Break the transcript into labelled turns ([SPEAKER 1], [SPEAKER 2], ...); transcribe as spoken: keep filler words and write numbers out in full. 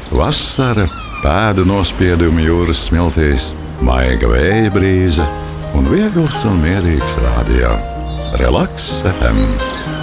[SPEAKER 1] Vasara, pēdu nospiedumi jūras smiltīs, maiga vēja brīze un viegls un mierīgs rādio. Relaks F M.